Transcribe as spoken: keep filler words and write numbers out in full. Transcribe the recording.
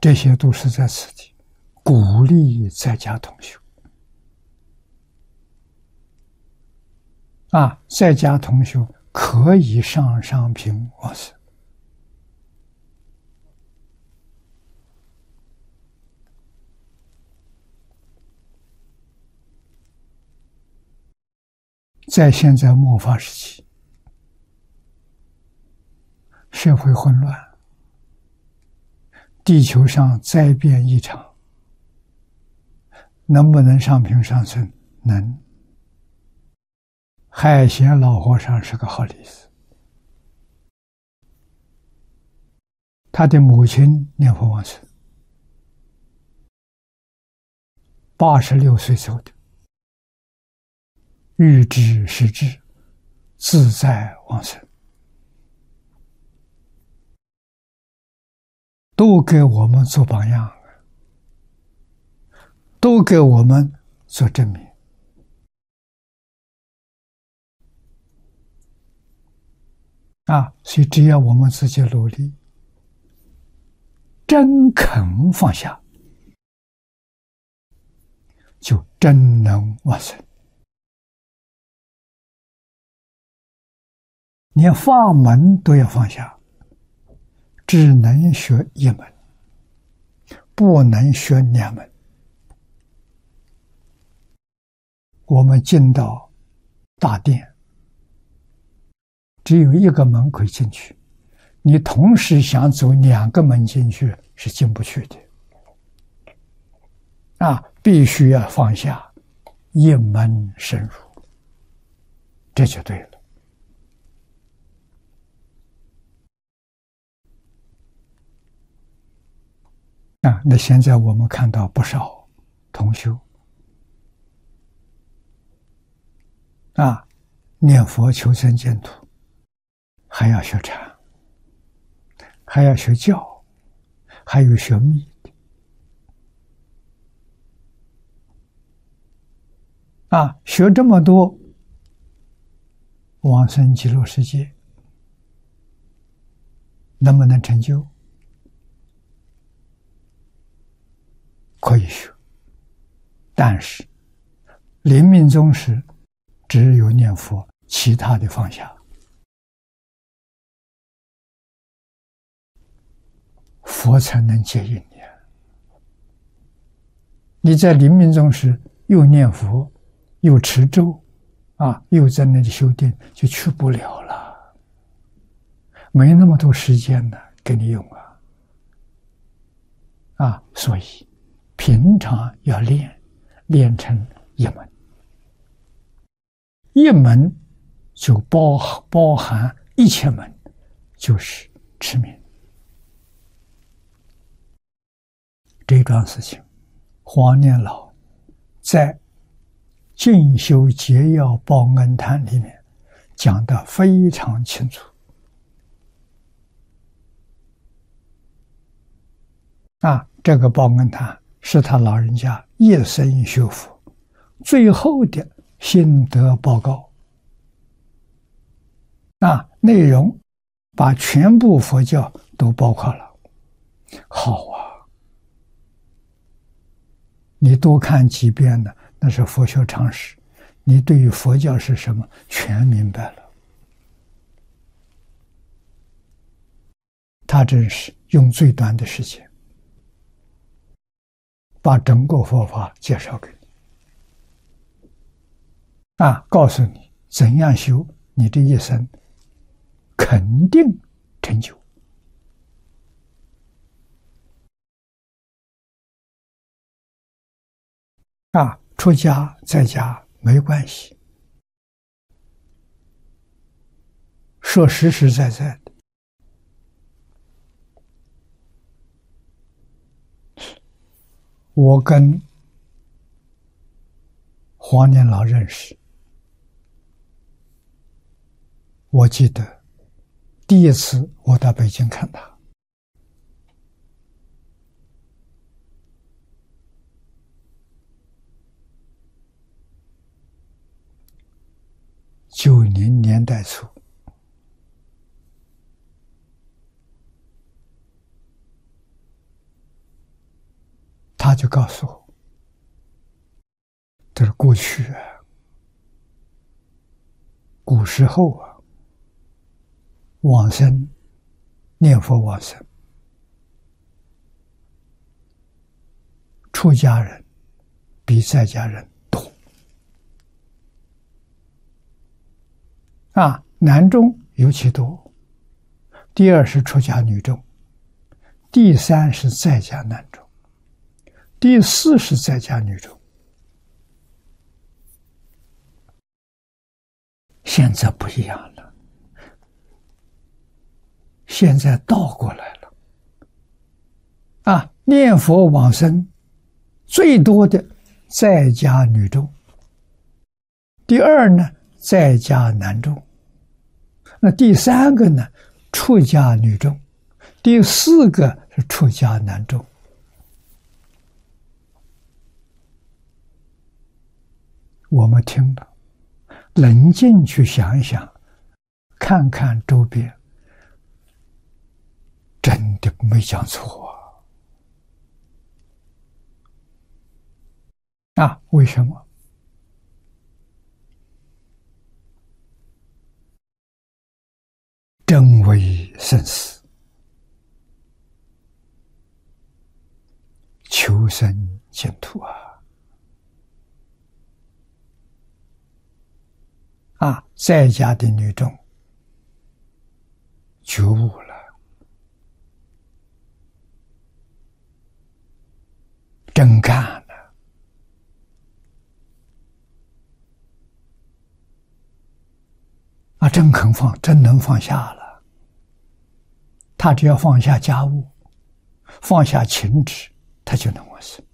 这些都是在此地鼓励在家同修。啊，在家同修可以上上品往生。在现在末法时期，社会混乱，地球上灾变异常，能不能上品上生？能。海贤老和尚是个好例子，他的母亲念佛往生，八十六岁走的，欲知时至，自在往生，都给我们做榜样，都给我们做证明。啊，所以只要我们自己努力，真肯放下，就真能往生。连法门都要放下，只能学一门，不能学两门。我们进到大殿，只有一个门可以进去，你同时想走两个门进去是进不去的。啊，必须要放下，一门深入，这就对了。啊，那现在我们看到不少同修啊，念佛求生净土，还要学禅，还要学教，还有学密的啊，学这么多，往生极乐世界能不能成就？可以学，但是临命终时只有念佛，其他的放下。佛才能接引你。你在临命终时又念佛，又持咒，啊，又在那里修定，就去不了了。没那么多时间呢，给你用啊。啊，所以平常要练，练成一门，一门就包包含一切门，就是持名。这桩事情，黄念老在《进修节要报恩谈》里面讲得非常清楚。啊，这个报恩谈是他老人家一生学佛最后的心得报告。啊，内容把全部佛教都包括了。好啊，你多看几遍呢，那是佛学常识，你对于佛教是什么全明白了。他真是用最短的时间把整个佛法介绍给你，啊，告诉你怎样修，你这一生肯定成就。啊，出家在家没关系，说实实在在的，我跟黄念老认识，我记得第一次我到北京看他，九零年代初， 他就告诉我，这是过去啊，古时候啊，往生念佛往生，出家人比在家人多啊，男众尤其多，第二是出家女众，第三是在家男众，第四是在家女众。现在不一样了，现在倒过来了啊！念佛往生最多的在家女众，第二呢在家男众，那第三个呢出家女众，第四个是出家男众。我们听了，冷静去想一想，看看周边，真的没讲错啊！啊，为什么？真为生死，求生净土啊！啊，在家的女众觉悟了，真干了，啊，真肯放，真能放下了。他只要放下家务，放下情执，他就能往生。